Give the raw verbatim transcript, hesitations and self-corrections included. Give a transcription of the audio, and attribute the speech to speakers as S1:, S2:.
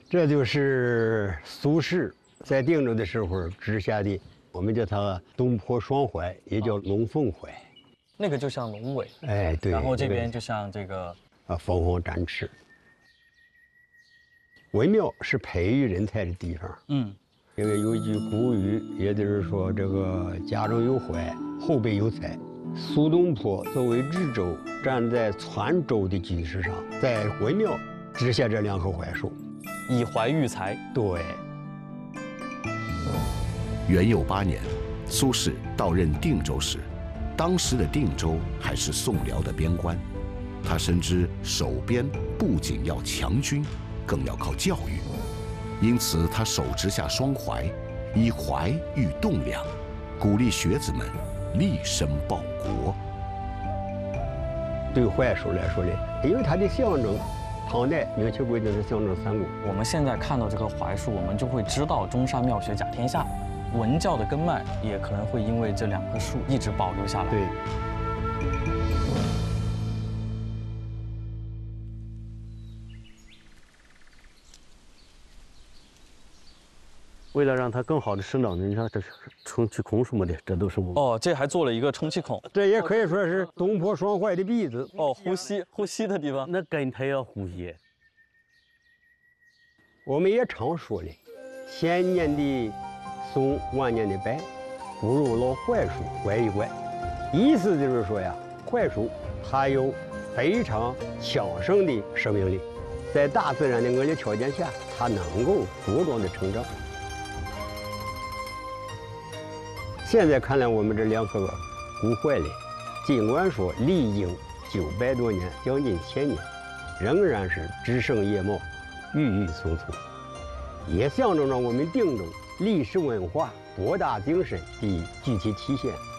S1: 这就是苏轼在定州的时候植下的，我们叫它东坡双槐，也叫龙凤槐。
S2: 那个就像龙尾，
S1: 哎，对。
S2: 然后这边就像这个
S1: 啊，凤凰展翅。文庙是培育人才的地方。嗯，因为有一句古语，也就是说这个家中有槐，后辈有才。苏东坡作为知州，站在传州的基石上，在文庙植下这两棵槐树，
S2: 以槐育才。
S1: 对。
S3: 元佑八年，苏轼到任定州时，当时的定州还是宋辽的边关，他深知守边不仅要强军，更要靠教育，因此他手植下双槐，以槐育栋梁，鼓励学子们立身报国。
S1: 对槐树来说呢，因为它的象征，唐代明确规定是象征三公。
S2: 我们现在看到这棵槐树，我们就会知道中山妙学甲天下。文教的根脉也可能会因为这两棵树一直保留下来。
S1: 对。
S4: 为了让它更好的生长，你看这是充气孔什么的，这都是我们。
S2: 哦，这还做了一个充气孔，
S1: 这也可以说是东坡双槐的鼻子。
S2: 哦，呼吸呼吸的地方。
S4: 那根它要呼吸。
S1: 我们也常说呢，千年的松，万年的柏，不如老槐树槐一槐。意思就是说呀，槐树它有非常强盛的生命力，在大自然的恶劣条件下，它能够茁壮的成长。现在看来，我们这两棵古槐呢，尽管说历经九百多年，将近千年，仍然是枝盛叶茂，郁郁葱葱，也象征着我们定州历史文化博大精深的具体体现。